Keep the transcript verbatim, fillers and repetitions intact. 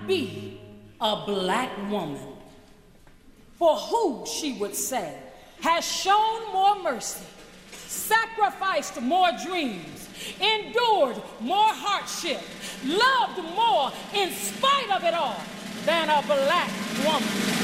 be a black woman. For who, she would say, has shown more mercy, sacrificed more dreams, endured more hardship, loved more in spite of it all than a black woman?